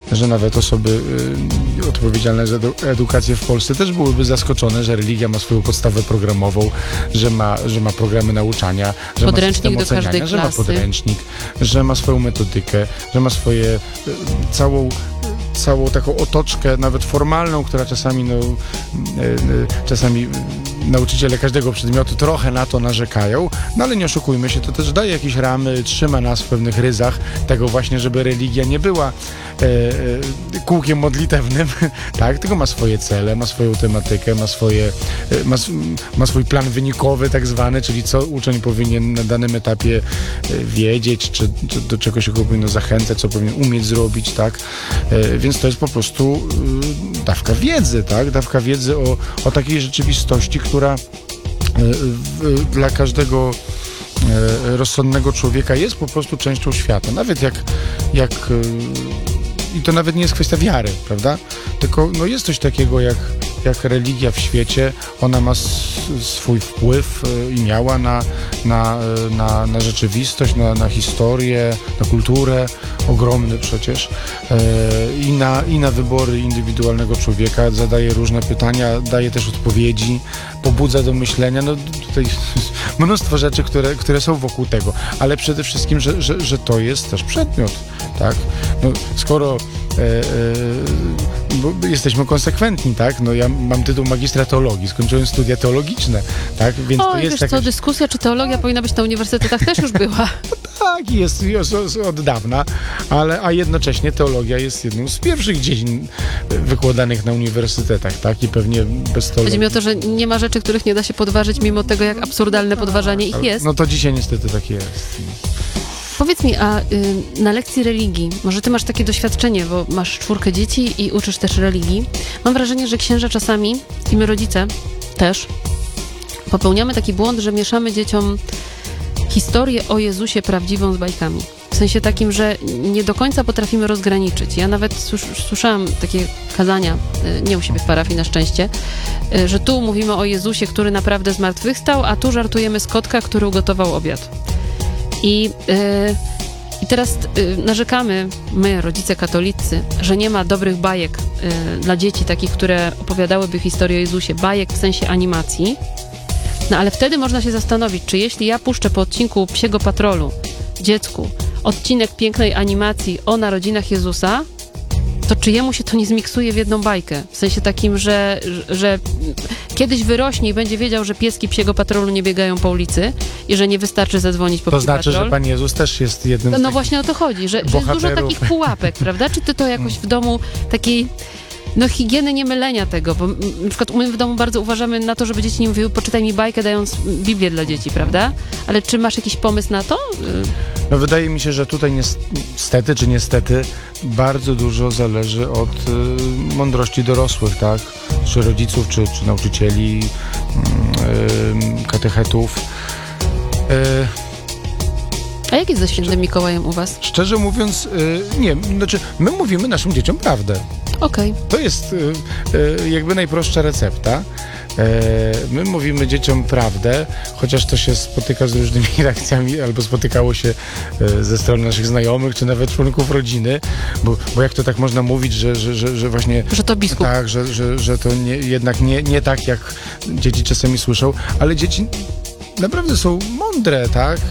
że nawet osoby odpowiedzialne za edukację w Polsce też byłyby zaskoczone, że religia ma swoją podstawę programową, że ma programy nauczania, że podręcznik ma system do każdej oceniania, że ma klasy, podręcznik, że ma swoją metodykę, że ma swoje całą taką otoczkę, nawet formalną, która czasami nauczyciele każdego przedmiotu trochę na to narzekają, no ale nie oszukujmy się, to też daje jakieś ramy, trzyma nas w pewnych ryzach tego właśnie, żeby religia nie była kółkiem modlitewnym, tak, tylko ma swoje cele, ma swoją tematykę, ma swój plan wynikowy tak zwany, czyli co uczeń powinien na danym etapie wiedzieć, czy do czego się go powinno zachęcać, co powinien umieć zrobić, tak, więc to jest po prostu dawka wiedzy, tak, dawka wiedzy o takiej rzeczywistości, która dla każdego rozsądnego człowieka jest po prostu częścią świata. Nawet jak i to nawet nie jest kwestia wiary, prawda? Tylko jest coś takiego jak religia w świecie. Ona ma swój wpływ i miała na rzeczywistość, na historię, na kulturę, ogromny przecież, i na wybory indywidualnego człowieka, zadaje różne pytania, daje też odpowiedzi, pobudza do myślenia, tutaj mnóstwo rzeczy, które są wokół tego, ale przede wszystkim, że to jest też przedmiot, tak? Skoro bo jesteśmy konsekwentni, tak? Ja mam tytuł magistra teologii, skończyłem studia teologiczne, tak? Więc to jest wiesz co, dyskusja, czy teologia powinna być na uniwersytetach, też już była. Tak, jest od dawna, a jednocześnie teologia jest jedną z pierwszych dziedzin wykładanych na uniwersytetach, tak? I pewnie bez teologii... Chodzi mi o to, że nie ma rzeczy, których nie da się podważyć, mimo tego, jak absurdalne podważanie ich jest. To dzisiaj niestety tak jest. Powiedz mi, a na lekcji religii, może ty masz takie doświadczenie, bo masz 4 dzieci i uczysz też religii. Mam wrażenie, że księża czasami, i my rodzice też, popełniamy taki błąd, że mieszamy dzieciom historię o Jezusie prawdziwą z bajkami. W sensie takim, że nie do końca potrafimy rozgraniczyć. Ja nawet słyszałam takie kazania, nie u siebie w parafii na szczęście, że tu mówimy o Jezusie, który naprawdę zmartwychwstał, a tu żartujemy z kotka, który ugotował obiad. I teraz narzekamy, my, rodzice katolicy, że nie ma dobrych bajek dla dzieci, takich, które opowiadałyby historię o Jezusie, bajek w sensie animacji. Ale wtedy można się zastanowić, czy jeśli ja puszczę po odcinku Psiego Patrolu dziecku odcinek pięknej animacji o narodzinach Jezusa, to czy jemu się to nie zmiksuje w jedną bajkę? W sensie takim, że kiedyś wyrośnie i będzie wiedział, że pieski Psiego Patrolu nie biegają po ulicy i że nie wystarczy zadzwonić po Psi Patrol. To znaczy, że Pan Jezus też jest jednym z właśnie o to chodzi, że jest dużo takich pułapek, prawda? Czy ty to jakoś w domu takiej higieny nie mylenia tego, bo na przykład my w domu bardzo uważamy na to, żeby dzieci nie mówiły, poczytaj mi bajkę, dając Biblię dla dzieci, prawda? Ale czy masz jakiś pomysł na to? Wydaje mi się, że tutaj niestety czy niestety bardzo dużo zależy od mądrości dorosłych, tak? Czy rodziców, czy nauczycieli, katechetów. A jak jest ze Świętym Mikołajem u was? Szczerze mówiąc, nie. Znaczy, my mówimy naszym dzieciom prawdę. Okej. To jest jakby najprostsza recepta. My mówimy dzieciom prawdę, chociaż to się spotyka z różnymi reakcjami, albo spotykało się ze strony naszych znajomych, czy nawet członków rodziny, bo jak to tak można mówić, że właśnie... Że to biskup. Tak, że to jednak nie tak, jak dzieci czasami słyszą, ale dzieci naprawdę są mądre, tak?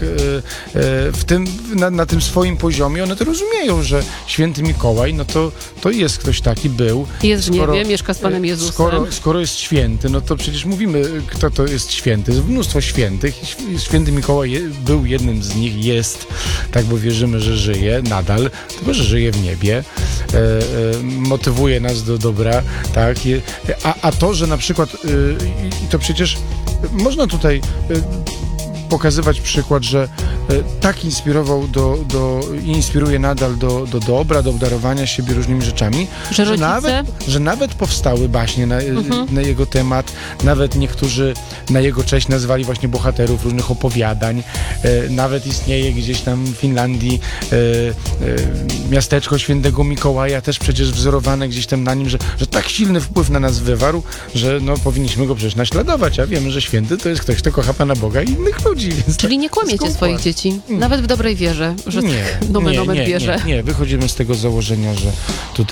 Na tym swoim poziomie one to rozumieją, że Święty Mikołaj, to jest ktoś taki, był. Jest w niebie, mieszka z Panem Jezusem. Skoro jest święty, to przecież mówimy, kto to jest święty. Jest mnóstwo świętych. Święty Mikołaj był jednym z nich, jest, tak, bo wierzymy, że żyje nadal, tylko że żyje w niebie. Motywuje nas do dobra, tak? A to, że na przykład, to przecież można tutaj pokazywać przykład, że tak inspirował i inspiruje nadal do dobra, do obdarowania siebie różnymi rzeczami, że nawet powstały baśnie na jego temat, nawet niektórzy na jego cześć nazwali właśnie bohaterów różnych opowiadań, nawet istnieje gdzieś tam w Finlandii miasteczko Świętego Mikołaja, też przecież wzorowane gdzieś tam na nim, że tak silny wpływ na nas wywarł, że powinniśmy go przecież naśladować, a wiemy, że święty to jest ktoś, kto kocha Pana Boga i innych ludzi. Więc czyli nie kłamiecie swoich dzieci, nawet w dobrej wierze, że nomen wierzę. Nie, wychodzimy z tego założenia, że tutaj